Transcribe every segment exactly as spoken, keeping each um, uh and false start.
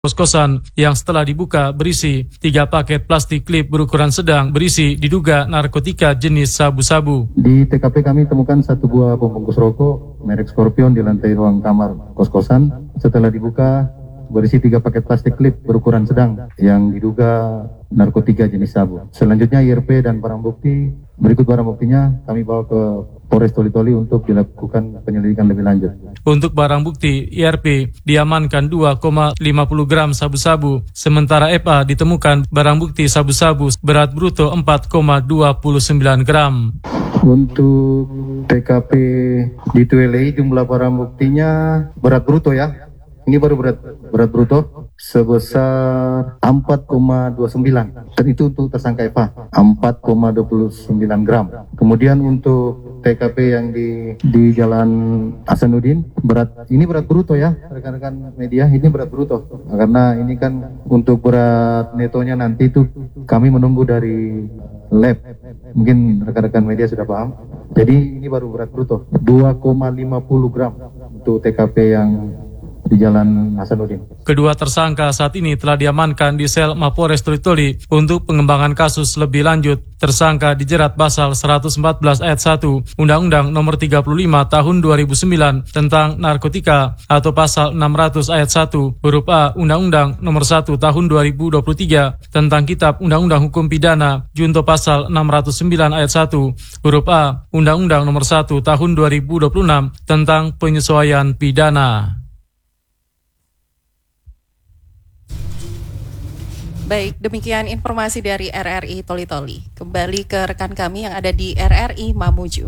kos-kosan yang setelah dibuka berisi tiga paket plastik klip berukuran sedang berisi diduga narkotika jenis sabu-sabu. Di T K P kami temukan satu buah pembungkus rokok merek Scorpion di lantai ruang kamar kos-kosan. Setelah dibuka berisi tiga paket plastik klip berukuran sedang yang diduga narkotika jenis sabu. Selanjutnya I R P dan barang bukti, berikut barang buktinya kami bawa ke Polres Toli-Toli untuk dilakukan penyelidikan lebih lanjut. Untuk barang bukti I R P diamankan dua koma lima puluh gram sabu-sabu, sementara F A ditemukan barang bukti sabu-sabu berat bruto empat koma dua puluh sembilan gram. Untuk T K P di Tuelei jumlah barang buktinya berat bruto ya. Ini baru berat berat bruto sebesar empat koma dua puluh sembilan. Dan itu untuk tersangka F A empat koma dua puluh sembilan gram. Kemudian untuk T K P yang di di Jalan Hasanuddin berat ini berat bruto ya rekan-rekan media, ini berat bruto karena ini kan untuk berat netonya nanti itu kami menunggu dari lab, mungkin rekan-rekan media sudah paham. Jadi ini baru berat bruto dua koma lima puluh gram untuk T K P yang di Jalan Hasanuddin. Kedua tersangka saat ini telah diamankan di sel Mapores Toli-Toli untuk pengembangan kasus lebih lanjut. Tersangka dijerat pasal seratus empat belas ayat satu Undang-Undang Nomor tiga puluh lima Tahun dua ribu sembilan tentang narkotika atau pasal enam ratus ayat satu huruf A Undang-Undang Nomor satu Tahun dua ribu dua puluh tiga tentang Kitab Undang-Undang Hukum Pidana junto pasal enam ratus sembilan ayat satu huruf A Undang-Undang Nomor satu Tahun dua ribu dua puluh enam tentang penyesuaian pidana. Baik, demikian informasi dari R R I Toli-Toli. Kembali ke rekan kami yang ada di R R I Mamuju.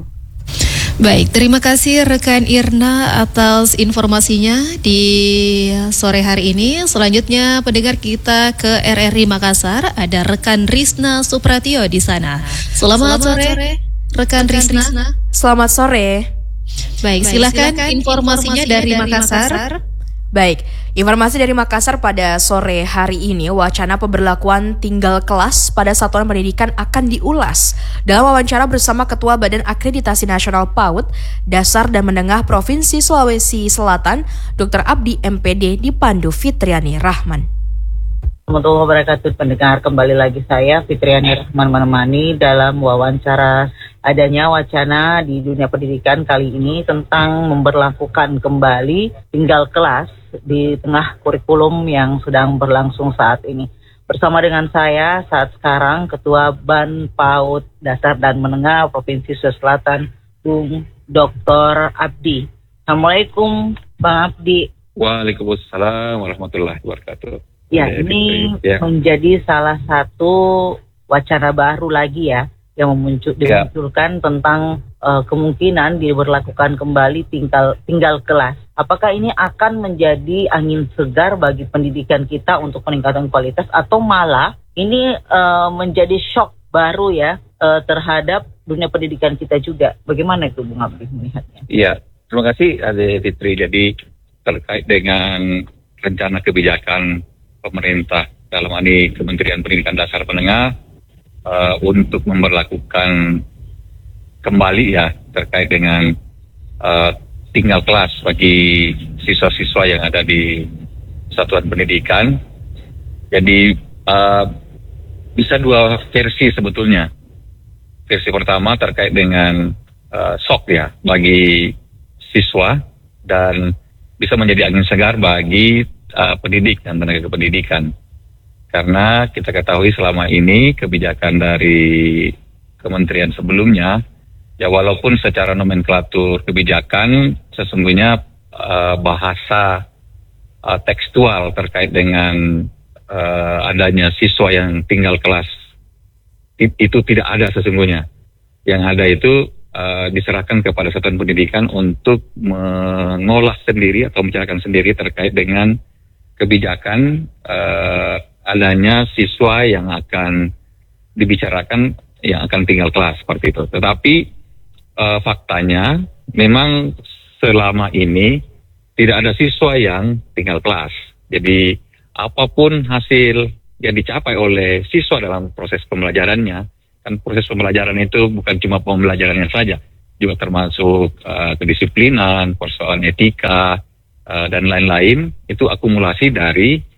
Baik, terima kasih rekan Irna atas informasinya di sore hari ini. Selanjutnya pendengar kita ke R R I Makassar, ada rekan Rizna Supratio di sana. Selamat, Selamat sore, sore rekan, rekan Rizna. Rizna. Selamat sore. Baik, silakan, silakan informasinya, informasinya dari, dari Makassar. Makassar. Baik, informasi dari Makassar pada sore hari ini, wacana pemberlakuan tinggal kelas pada satuan pendidikan akan diulas. Dalam wawancara bersama Ketua Badan Akreditasi Nasional PAUD, Dasar dan Menengah Provinsi Sulawesi Selatan, Doktor Abdi M P D dipandu Fitriani Rahman. Assalamualaikum warahmatullahi wabarakatuh. Pendengar, kembali lagi saya Fitriani Rahman menemani dalam wawancara adanya wacana di dunia pendidikan kali ini tentang memberlakukan kembali tinggal kelas di tengah kurikulum yang sedang berlangsung saat ini. Bersama dengan saya saat sekarang Ketua Ban PAUD Dasar dan Menengah Provinsi Sulawesi Selatan, Bung Doktor Abdi. Assalamualaikum Bang Abdi. Waalaikumsalam warahmatullahi wabarakatuh. Ya, ini ya. menjadi salah satu wacana baru lagi ya yang memuncul, dimunculkan ya. tentang uh, kemungkinan diberlakukan kembali tinggal tinggal kelas. Apakah ini akan menjadi angin segar bagi pendidikan kita untuk peningkatan kualitas atau malah ini uh, menjadi shock baru ya uh, terhadap dunia pendidikan kita juga? Bagaimana itu Bung Abdi melihatnya? Iya, terima kasih Ade Fitri. Jadi terkait dengan rencana kebijakan pemerintah dalam hal ini Kementerian Pendidikan Dasar Menengah uh, untuk memberlakukan kembali ya terkait dengan uh, tinggal kelas bagi siswa-siswa yang ada di satuan pendidikan. Jadi uh, bisa dua versi sebetulnya. Versi pertama terkait dengan uh, shock ya bagi siswa dan bisa menjadi angin segar bagi uh, pendidik dan tenaga kependidikan. Karena kita ketahui selama ini kebijakan dari kementerian sebelumnya, ya walaupun secara nomenklatur kebijakan sesungguhnya uh, bahasa uh, tekstual terkait dengan uh, adanya siswa yang tinggal kelas itu tidak ada sesungguhnya. Yang ada itu uh, diserahkan kepada satuan pendidikan untuk mengolah sendiri atau membicarakan sendiri terkait dengan kebijakan uh, adanya siswa yang akan dibicarakan yang akan tinggal kelas seperti itu. Tetapi uh, faktanya memang selama ini tidak ada siswa yang tinggal kelas. Jadi apapun hasil yang dicapai oleh siswa dalam proses pembelajarannya, kan proses pembelajaran itu bukan cuma pembelajarannya saja, juga termasuk uh, kedisiplinan, persoalan etika, uh, dan lain-lain, itu akumulasi dari